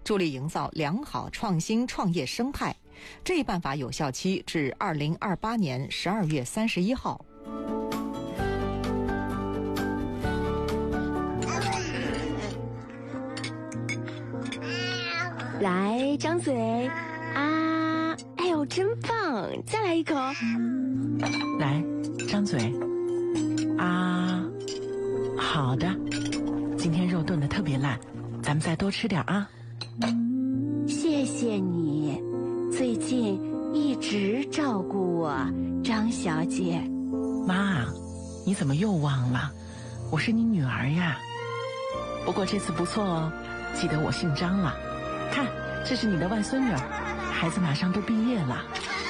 助力营造良好创新创业生态。这一办法有效期至2028年12月31号。 来，张嘴啊！哎呦，真棒！再来一口。 来，张嘴啊！好的，今天肉炖得特别烂，咱们再多吃点啊。 谢谢你，最近一直照顾我，张小姐。 妈，你怎么又忘了？我是你女儿呀。不过这次不错哦，记得我姓张了。看，这是你的外孙女儿，孩子马上都毕业了。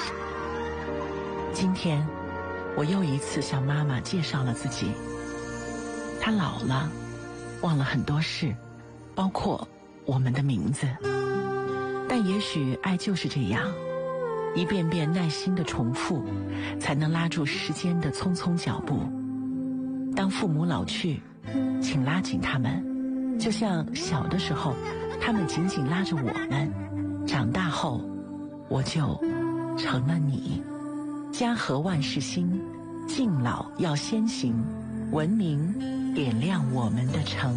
今天我又一次向妈妈介绍了自己。她老了，忘了很多事，包括我们的名字。但也许爱就是这样，一遍遍耐心的重复，才能拉住时间的匆匆脚步。当父母老去，请拉紧他们，就像小的时候他们紧紧拉着我们，长大后我就成了你。家和万事兴，敬老要先行，文明点亮我们的城。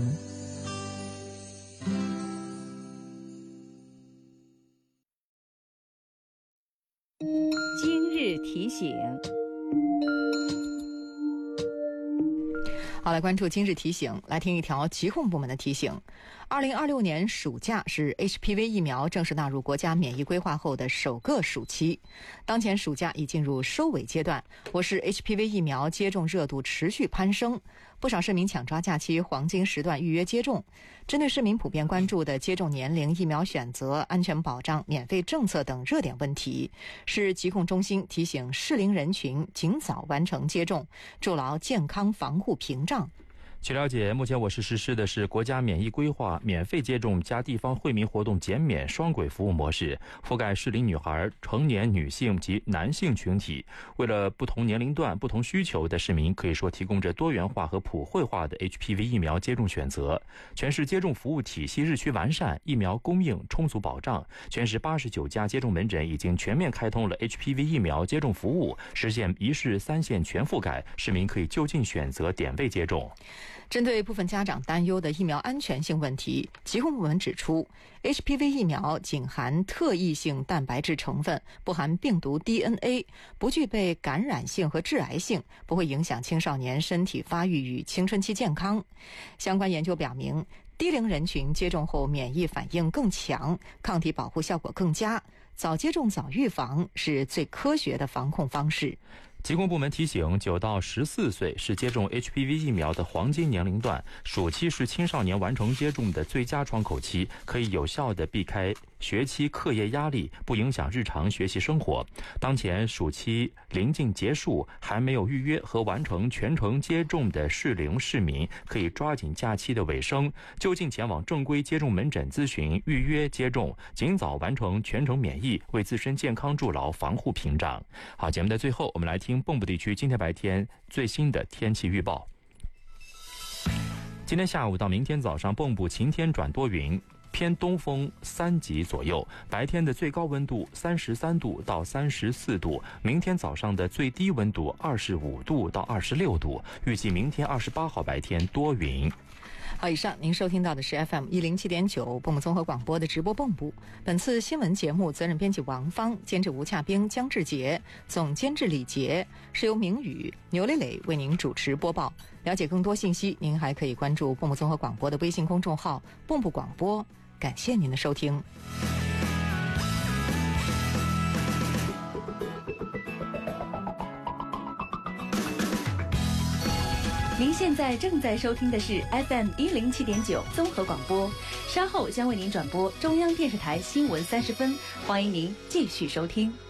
今日提醒。 好，来关注今日提醒，来听一条疾控部门的提醒。2026年暑假是 HPV 疫苗正式纳入国家免疫规划后的首个暑期。当前暑假已进入收尾阶段，我市 HPV 疫苗接种热度持续攀升，不少市民抢抓假期黄金时段预约接种。针对市民普遍关注的接种年龄、疫苗选择、安全保障、免费政策等热点问题，市疾控中心提醒适龄人群尽早完成接种，筑牢健康防护屏障。 据了解，目前我市实施的是国家免疫规划免费接种加地方惠民活动减免双轨服务模式，覆盖适龄女孩、成年女性及男性群体。为了不同年龄段、不同需求的市民，可以说提供着多元化和普惠化的 HPV 疫苗接种选择。全市接种服务体系日趋完善，疫苗供应充足保障。全市89家接种门诊已经全面开通了 HPV 疫苗接种服务，实现1市3县全覆盖，市民可以就近选择点位接种。 针对部分家长担忧的疫苗安全性问题，疾控部门指出 HPV 疫苗仅含特异性蛋白质成分，不含病毒 DNA， 不具备感染性和致癌性，不会影响青少年身体发育与青春期健康。相关研究表明，低龄人群接种后免疫反应更强，抗体保护效果更佳，早接种早预防是最科学的防控方式。 疾控部门提醒，9到14岁是接种 HPV 疫苗的黄金年龄段，暑期是青少年完成接种的最佳窗口期，可以有效地避开学期课业压力，不影响日常学习生活。当前暑期临近结束，还没有预约和完成全程接种的适龄市民，可以抓紧假期的尾声，就近前往正规接种门诊咨询、预约接种，尽早完成全程免疫，为自身健康筑牢防护屏障。好，节目的最后，我们来听蚌埠地区今天白天最新的天气预报。今天下午到明天早上，蚌埠晴天转多云，偏东风3级左右，白天的最高温度33度到34度，明天早上的最低温度25度到26度，预计明天28号白天多云。 好，以上您收听到的是 FM107.9 蚌埠综合广播的直播蚌埠。本次新闻节目责任编辑王芳，监制吴洽冰、姜志杰，总监制李杰，是由明宇、牛磊磊为您主持播报。了解更多信息，您还可以关注蚌埠综合广播的微信公众号蚌埠广播。感谢您的收听。 您现在正在收听的是 FM107.9 综合广播，稍后将为您转播中央电视台新闻30分，欢迎您继续收听。